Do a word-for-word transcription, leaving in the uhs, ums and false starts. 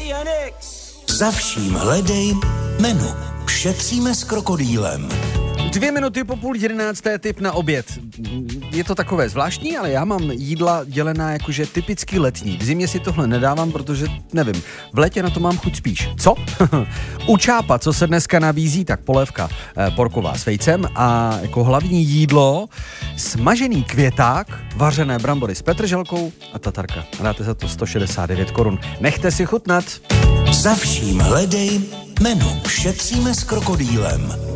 Za vším hledej menu. Šetříme s krokodýlem. Dvě minuty po půl jedenácté, tip na oběd. Je to takové zvláštní, ale já mám jídla dělená jakože typicky letní. V zimě si tohle nedávám, protože, nevím, v létě na to mám chuť spíš. Co? U čápa, co se dneska nabízí, tak polévka eh, porková s vejcem a jako hlavní jídlo smažený květák, vařené brambory s petrželkou a tatarka. A dáte za to sto šedesát devět korun. Nechte si chutnat. Za vším hledej menu. Šetříme s krokodýlem.